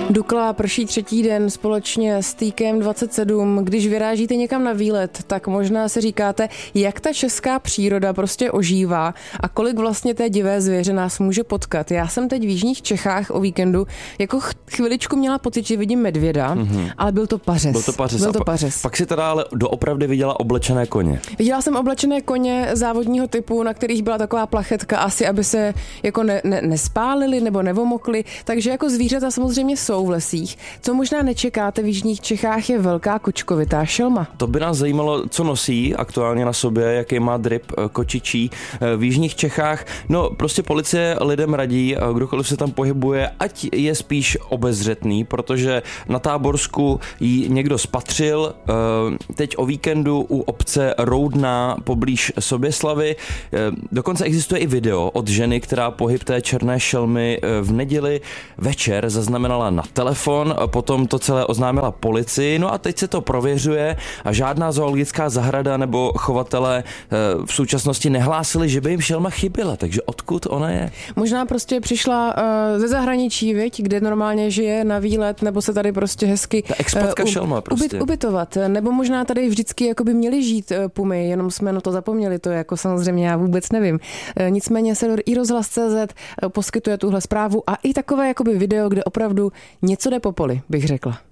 Dukla prší třetí den společně s Týkem 27. Když vyrážíte někam na výlet, tak možná si říkáte, jak ta česká příroda prostě ožívá a kolik vlastně té divé zvěře nás může potkat. Já jsem teď v jižních Čechách o víkendu jako chviličku měla pocit, že vidím medvěda, ale byl to pařez. Byl to pařez. Pak si teda ale doopravdy viděla oblečené koně. Viděla jsem oblečené koně závodního typu, na kterých byla taková plachetka asi, aby se jako nespálili nebo nevomokli, takže jako zvířata samozřejmě jsou v lesích. Co možná nečekáte v jižních Čechách je velká kočkovitá šelma. To by nás zajímalo, co nosí aktuálně na sobě, jaký má drip kočičí v jižních Čechách. No prostě policie lidem radí, kdokoliv se tam pohybuje, ať je spíš obezřetný, protože na Táborsku ji někdo spatřil teď o víkendu u obce Roudná poblíž Soběslavy. Dokonce existuje i video od ženy, která pohyb té černé šelmy v neděli večer zaznamenala na telefon, potom to celé oznámila policii, no a teď se to prověřuje a žádná zoologická zahrada nebo chovatelé v současnosti nehlásili, že by jim šelma chyběla, takže odkud ona je? Možná prostě přišla ze zahraničí, viď, kde normálně žije na výlet, nebo se tady prostě hezky ta expatka šelma prostě. Ubytovat, nebo možná tady vždycky jako by měli žít pumy, jenom jsme na to zapomněli, to jako samozřejmě já vůbec nevím. Nicméně se iRozhlas.cz poskytuje tuhle zprávu a i takové jakoby video, kde opravdu něco jde po poli, bych řekla.